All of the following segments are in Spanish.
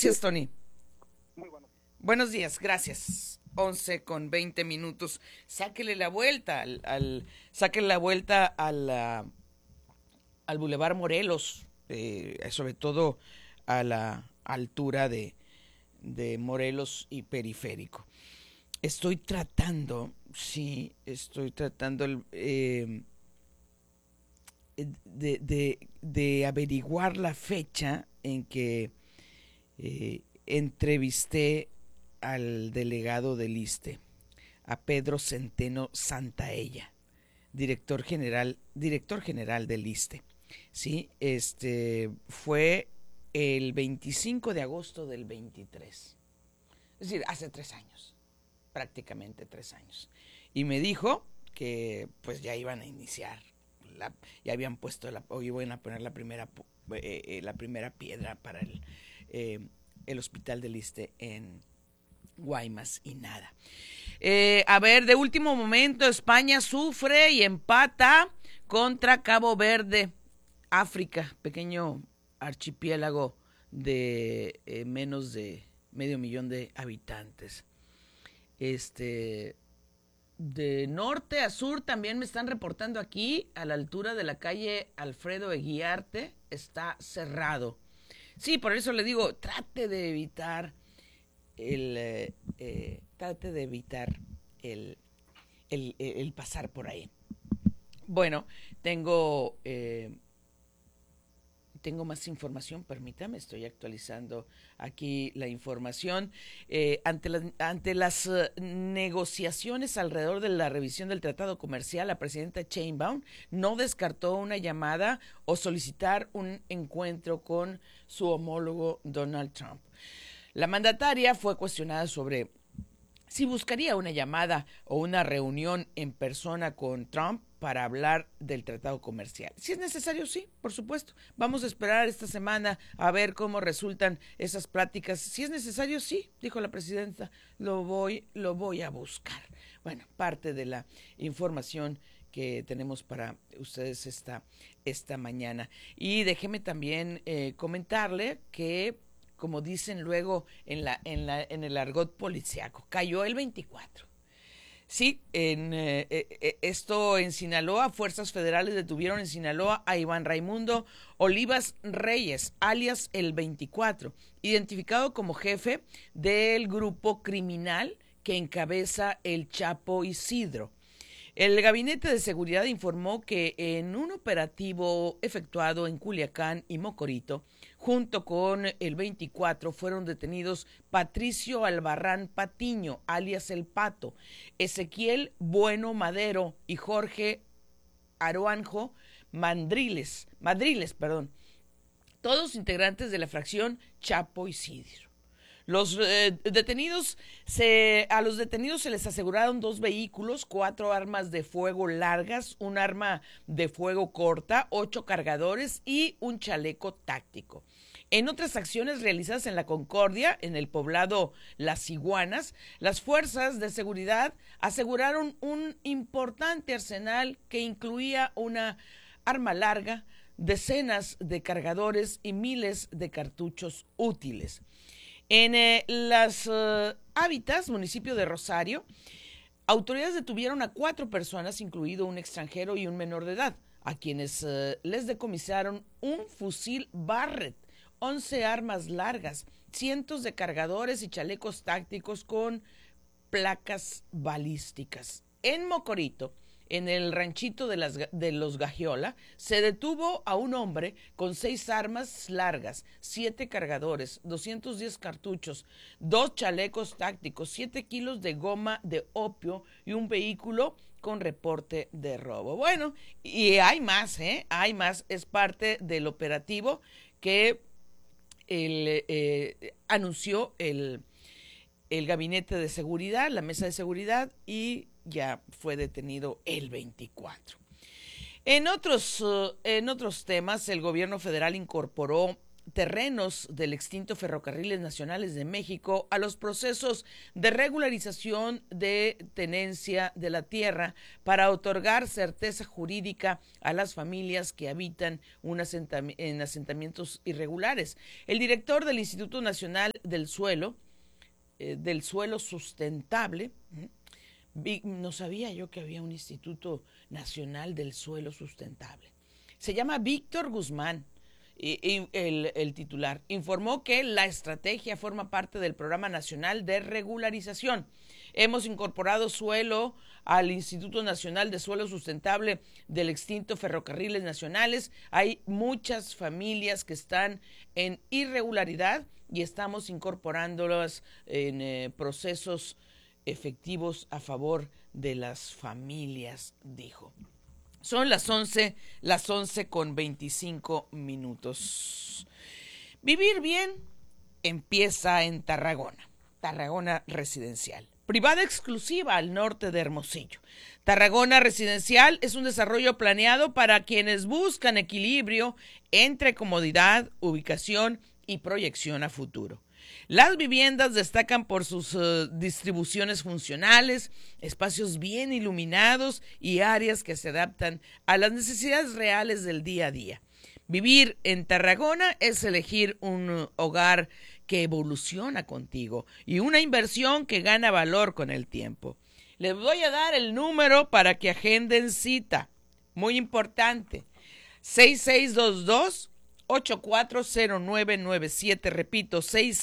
Gracias, Tony. Muy bueno. Buenos días, gracias. 11:20. Sáquele la vuelta sáquele la vuelta al Boulevard Morelos, sobre todo a la altura de Morelos y Periférico. Estoy tratando de averiguar la fecha en que entrevisté al delegado del ISSSTE, a Pedro Centeno Santaella, director general del ISSSTE. Sí, fue el 25 de agosto del 23, es decir, hace 3 años, prácticamente 3 años. Y me dijo que pues ya iban a iniciar, ya habían puesto, o iban a poner la primera piedra para el hospital del ISSSTE en Guaymas y nada. A ver, de último momento, España sufre y empata contra Cabo Verde, África, pequeño archipiélago de menos de medio millón de habitantes. De norte a sur también me están reportando aquí, a la altura de la calle Alfredo Eguiarte, está cerrado. Sí, por eso le digo, trate de evitar el pasar por ahí. Bueno, tengo más información, permítame, estoy actualizando aquí la información. Ante las negociaciones alrededor de la revisión del tratado comercial, la presidenta Sheinbaum no descartó una llamada o solicitar un encuentro con su homólogo Donald Trump. La mandataria fue cuestionada sobre si buscaría una llamada o una reunión en persona con Trump para hablar del tratado comercial. Si es necesario, sí, por supuesto. Vamos a esperar esta semana a ver cómo resultan esas pláticas. Si es necesario, sí, dijo la presidenta, lo voy a buscar. Bueno, parte de la información que tenemos para ustedes esta mañana. Y déjeme también comentarle que, como dicen luego en el argot policiaco, cayó el 24. Sí, esto en Sinaloa, fuerzas federales detuvieron en Sinaloa a Iván Raimundo Olivas Reyes, alias el 24, identificado como jefe del grupo criminal que encabeza el Chapo Isidro. El Gabinete de Seguridad informó que en un operativo efectuado en Culiacán y Mocorito, junto con el 24, fueron detenidos Patricio Albarrán Patiño, alias El Pato, Ezequiel Bueno Madero y Jorge Aruanjo Madriles, todos integrantes de la fracción Chapo Isidro. A los detenidos se les aseguraron 2 vehículos, 4 armas de fuego largas, un arma de fuego corta, 8 cargadores y un chaleco táctico. En otras acciones realizadas en la Concordia, en el poblado Las Iguanas, las fuerzas de seguridad aseguraron un importante arsenal que incluía una arma larga, decenas de cargadores y miles de cartuchos útiles. En las Hábitats, municipio de Rosario, autoridades detuvieron a 4 personas, incluido un extranjero y un menor de edad, a quienes les decomisaron un fusil Barrett, 11 armas largas, cientos de cargadores y chalecos tácticos con placas balísticas. En Mocorito, en el ranchito de los Gagiola, se detuvo a un hombre con 6 armas largas, 7 cargadores, 210 cartuchos, 2 chalecos tácticos, 7 kilos de goma de opio y un vehículo con reporte de robo. Bueno, y hay más, hay más. Es parte del operativo que anunció el gabinete de seguridad, la mesa de seguridad, y ya fue detenido el 24. En otros temas, el gobierno federal incorporó terrenos del extinto Ferrocarriles Nacionales de México a los procesos de regularización de tenencia de la tierra para otorgar certeza jurídica a las familias que habitan en asentamientos irregulares. El director del Instituto Nacional del Suelo Sustentable. No sabía yo que había un Instituto Nacional del Suelo Sustentable. Se llama Víctor Guzmán, el titular. Informó que la estrategia forma parte del Programa Nacional de Regularización. Hemos incorporado suelo al Instituto Nacional de Suelo Sustentable del extinto Ferrocarriles Nacionales. Hay muchas familias que están en irregularidad y estamos incorporándolas en procesos efectivos a favor de las familias, dijo. Son las 11:25. Vivir bien empieza en Tarragona Residencial. Privada exclusiva al norte de Hermosillo. Tarragona Residencial es un desarrollo planeado para quienes buscan equilibrio entre comodidad, ubicación y proyección a futuro. Las viviendas destacan por sus distribuciones funcionales, espacios bien iluminados y áreas que se adaptan a las necesidades reales del día a día. Vivir en Tarragona es elegir un hogar que evoluciona contigo y una inversión que gana valor con el tiempo. Les voy a dar el número para que agenden cita. Muy importante. 6622-840997. Repito,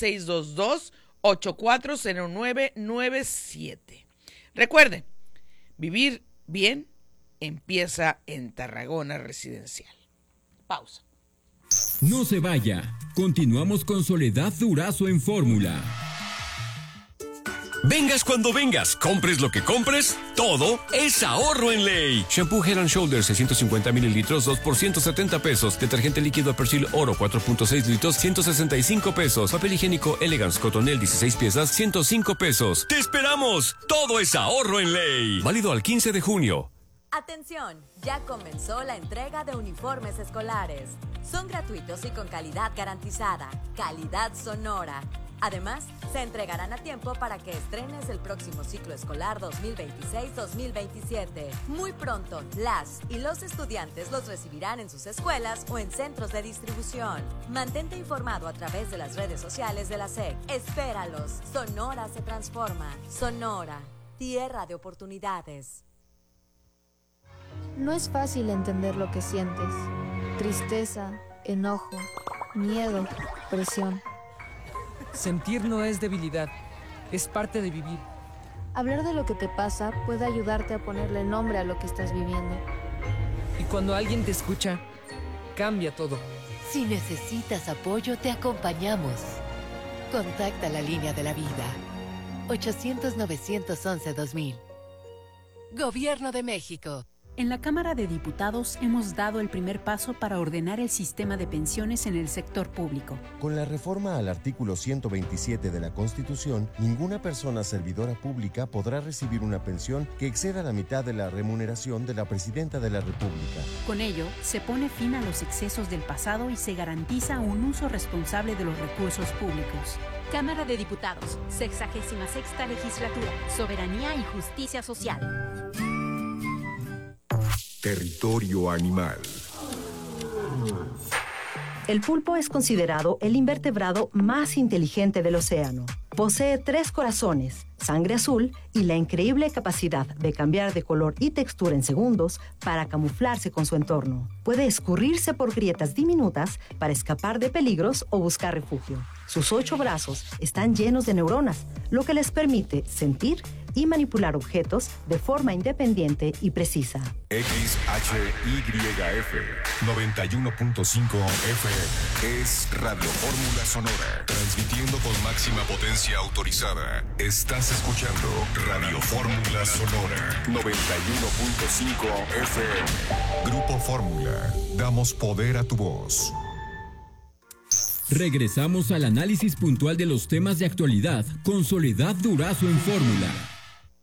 6622-840997. Recuerden, vivir bien empieza en Tarragona Residencial. Pausa. No se vaya. Continuamos con Soledad Durazo en Fórmula. Vengas cuando vengas, compres lo que compres, todo es ahorro en Ley. Shampoo Head & Shoulders 650 mililitros, 2 por 170 pesos. Detergente líquido Persil Oro 4.6 litros, 165 pesos. Papel higiénico Elegance Cotonel 16 piezas, 105 pesos. ¡Te esperamos! Todo es ahorro en Ley. Válido al 15 de junio. Atención, ya comenzó la entrega de uniformes escolares. Son gratuitos y con calidad garantizada, calidad Sonora. Además, se entregarán a tiempo para que estrenes el próximo ciclo escolar 2026-2027. Muy pronto, las y los estudiantes los recibirán en sus escuelas o en centros de distribución. Mantente informado a través de las redes sociales de la SEC. Espéralos. Sonora se transforma. Sonora, tierra de oportunidades. No es fácil entender lo que sientes. Tristeza, enojo, miedo, presión. Sentir no es debilidad, es parte de vivir. Hablar de lo que te pasa puede ayudarte a ponerle nombre a lo que estás viviendo. Y cuando alguien te escucha, cambia todo. Si necesitas apoyo, te acompañamos. Contacta la línea de la vida. 800-911-2000. Gobierno de México. En la Cámara de Diputados hemos dado el primer paso para ordenar el sistema de pensiones en el sector público. Con la reforma al artículo 127 de la Constitución, ninguna persona servidora pública podrá recibir una pensión que exceda la mitad de la remuneración de la Presidenta de la República. Con ello, se pone fin a los excesos del pasado y se garantiza un uso responsable de los recursos públicos. Cámara de Diputados, 66ª Legislatura, Soberanía y Justicia Social. Territorio animal. El pulpo es considerado el invertebrado más inteligente del océano. Posee 3 corazones, sangre azul y la increíble capacidad de cambiar de color y textura en segundos para camuflarse con su entorno. Puede escurrirse por grietas diminutas para escapar de peligros o buscar refugio. Sus 8 brazos están llenos de neuronas, lo que les permite sentir y manipular objetos de forma independiente y precisa. XHYF 91.5 FM es Radio Fórmula Sonora, transmitiendo con máxima potencia autorizada. Estás escuchando Radio Fórmula Sonora 91.5 FM. Grupo Fórmula, damos poder a tu voz. Regresamos al análisis puntual de los temas de actualidad con Soledad Durazo en Fórmula.